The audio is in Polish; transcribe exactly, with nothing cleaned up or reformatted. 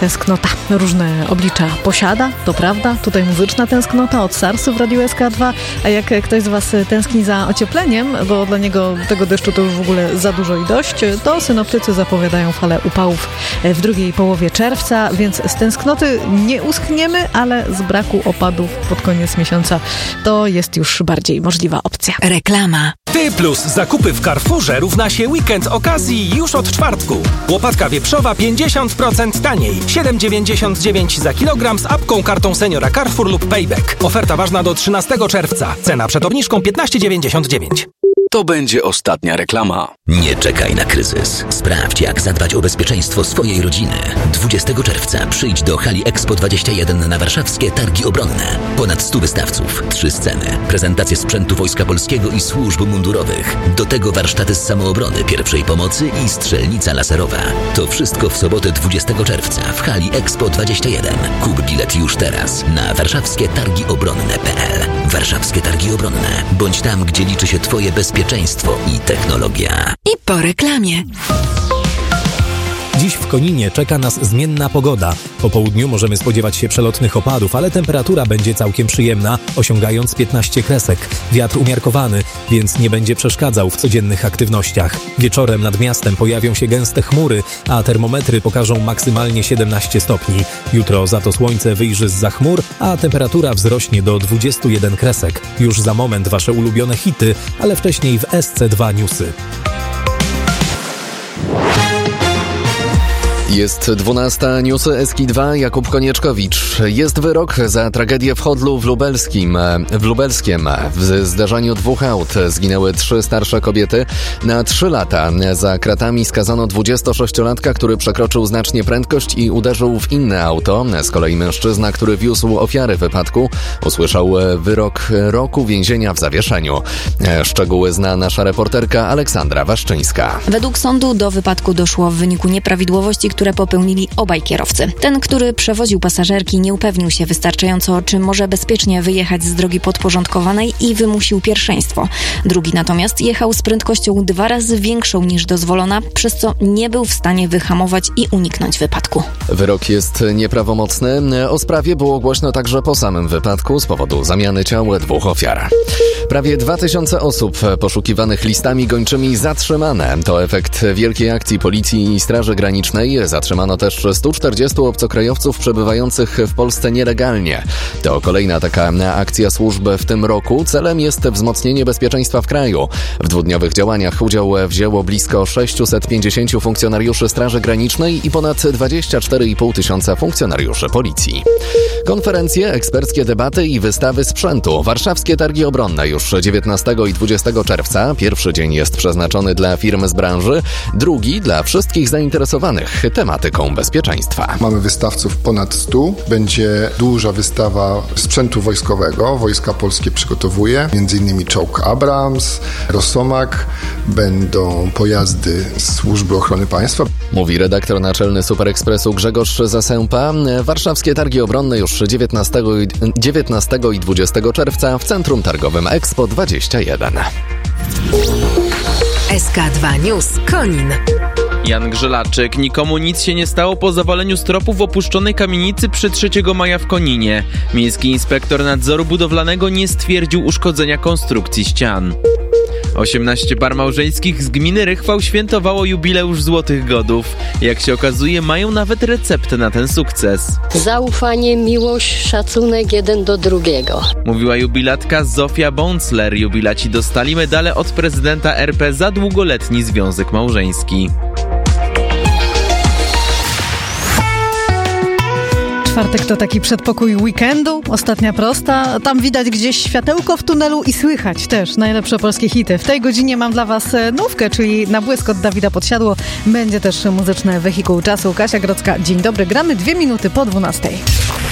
tęsknota różne oblicza posiada, to prawda. Tutaj muzyczna tęsknota od Sarsu w Radiu S K dwa, a jak ktoś z Was tęskni za ociepleniem, bo dla niego tego deszczu to już w ogóle za dużo i dość, to synoptycy zapowiadają falę upałów w drugiej połowie czerwca, więc z tęsknoty nie uschniemy, ale z braku opadów pod koniec miesiąca to jest już bardziej możliwa opcja. Reklama. Ty plus zakupy w Carrefourze równa się weekend okazji już od czwartku. Łopatka wieprzowa pięćdziesiąt procent taniej. siedem dziewięćdziesiąt dziewięć za kilogram z apką, kartą seniora Carrefour lub Payback. Oferta ważna do trzynastego czerwca. Cena przed obniżką piętnaście dziewięćdziesiąt dziewięć. To będzie ostatnia reklama. Nie czekaj na kryzys. Sprawdź, jak zadbać o bezpieczeństwo swojej rodziny. dwudziestego czerwca przyjdź do hali Expo dwadzieścia jeden na warszawskie Targi Obronne. Ponad stu wystawców, trzy sceny, prezentacje sprzętu Wojska Polskiego i służb mundurowych. Do tego warsztaty z samoobrony, pierwszej pomocy i strzelnica laserowa. To wszystko w sobotę dwudziestego czerwca w hali Expo dwadzieścia jeden. Kup bilet już teraz na warszawskie targi obronne kropka p l. Warszawskie Targi Obronne. Bądź tam, gdzie liczy się Twoje bezpieczeństwo i technologia. I po reklamie. Dziś w Koninie czeka nas zmienna pogoda. Po południu możemy spodziewać się przelotnych opadów, ale temperatura będzie całkiem przyjemna, osiągając piętnaście kresek. Wiatr umiarkowany, więc nie będzie przeszkadzał w codziennych aktywnościach. Wieczorem nad miastem pojawią się gęste chmury, a termometry pokażą maksymalnie siedemnaście stopni. Jutro za to słońce wyjrzy zza chmur, a temperatura wzrośnie do dwudziestu jeden kresek. Już za moment Wasze ulubione hity, ale wcześniej w S C dwa Newsy. Jest dwunasta, newsy S K dwa, Jakub Konieczkowicz. Jest wyrok za tragedię w Chodlu w Lubelskim. W Lubelskiem w zdarzeniu dwóch aut zginęły trzy starsze kobiety. Na trzy lata za kratami skazano dwudziestosześciolatka, który przekroczył znacznie prędkość i uderzył w inne auto. Z kolei mężczyzna, który wiózł ofiary wypadku, usłyszał wyrok roku więzienia w zawieszeniu. Szczegóły zna nasza reporterka Aleksandra Waszczyńska. Według sądu do wypadku doszło w wyniku nieprawidłowości, które popełnili obaj kierowcy. Ten, który przewoził pasażerki, nie upewnił się wystarczająco, czy może bezpiecznie wyjechać z drogi podporządkowanej i wymusił pierwszeństwo. Drugi natomiast jechał z prędkością dwa razy większą niż dozwolona, przez co nie był w stanie wyhamować i uniknąć wypadku. Wyrok jest nieprawomocny. O sprawie było głośno także po samym wypadku z powodu zamiany ciał dwóch ofiar. Prawie dwa tysiące osób poszukiwanych listami gończymi zatrzymane. To efekt wielkiej akcji Policji i Straży Granicznej. Zatrzymano też stu czterdziestu obcokrajowców przebywających w Polsce nielegalnie. To kolejna taka akcja służb w tym roku. Celem jest wzmocnienie bezpieczeństwa w kraju. W dwudniowych działaniach udział wzięło blisko sześciuset pięćdziesięciu funkcjonariuszy Straży Granicznej i ponad dwadzieścia cztery i pół tysiąca funkcjonariuszy Policji. Konferencje, eksperckie debaty i wystawy sprzętu. Warszawskie Targi Obronne już dziewiętnastego i dwudziestego czerwca. Pierwszy dzień jest przeznaczony dla firm z branży, drugi dla wszystkich zainteresowanych tematyką bezpieczeństwa. Mamy wystawców ponad stu. Będzie duża wystawa sprzętu wojskowego. Wojska Polskie przygotowuje. Między innymi czołg Abrams, Rosomak. Będą pojazdy Służby Ochrony Państwa. Mówi redaktor naczelny Super Expressu Grzegorz Zasępa. Warszawskie Targi Obronne już dziewiętnastego i dwudziestego czerwca w Centrum Targowym Expo dwadzieścia jeden. S K dwa News Konin. Jan Grzelaczyk. Nikomu nic się nie stało po zawaleniu stropu w opuszczonej kamienicy przy trzeciego maja w Koninie. Miejski inspektor nadzoru budowlanego nie stwierdził uszkodzenia konstrukcji ścian. osiemnaście par małżeńskich z gminy Rychwał świętowało jubileusz Złotych Godów. Jak się okazuje, mają nawet receptę na ten sukces. Zaufanie, miłość, szacunek jeden do drugiego. Mówiła jubilatka Zofia Bącler. Jubilaci dostali medale od prezydenta R P za długoletni związek małżeński. Czwartek to taki przedpokój weekendu, ostatnia prosta. Tam widać gdzieś światełko w tunelu i słychać też najlepsze polskie hity. W tej godzinie mam dla Was nówkę, czyli Na błysk od Dawida Podsiadło. Będzie też muzyczne wehikuł czasu. Kasia Grodzka, dzień dobry. Gramy dwie minuty po dwunastej.